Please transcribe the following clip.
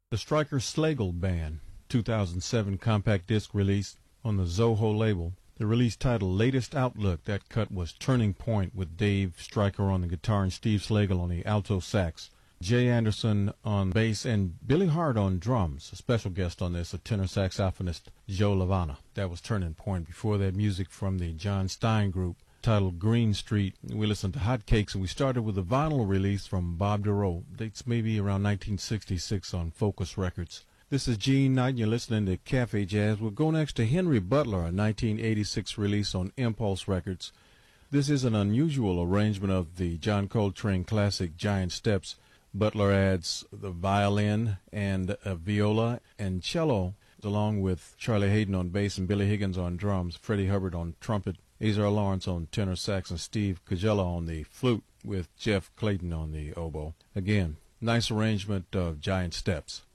The Stryker Slagle Band, 2007 compact disc release on the Zoho label. The release titled Latest Outlook. That cut was Turning Point with Dave Stryker on the guitar and Steve Slagle on the alto sax. Jay Anderson on bass and Billy Hart on drums. A special guest on this, a tenor saxophonist, Joe Lavana. That was Turning Point. Before that, music from the John Stein Group titled Green Street. We listened to Hot Cakes, and we started with a vinyl release from Bob DeRoe. Dates maybe around 1966 on Focus Records. This is Gene Knight, and you're listening to Cafe Jazz. We'll go next to Henry Butler, a 1986 release on Impulse Records. This is an unusual arrangement of the John Coltrane classic Giant Steps. Butler adds the violin and a viola and cello, along with Charlie Hayden on bass and Billy Higgins on drums, Freddie Hubbard on trumpet, Azar Lawrence on tenor sax, and Steve Kagella on the flute with Jeff Clayton on the oboe. Again, nice arrangement of Giant Steps.